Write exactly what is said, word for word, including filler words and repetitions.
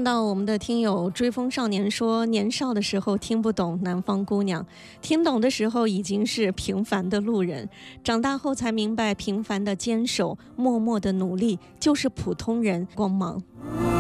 看到我们的听友追风少年说，年少的时候听不懂南方姑娘，听懂的时候已经是平凡的路人，长大后才明白，平凡的坚守，默默的努力，就是普通人光芒。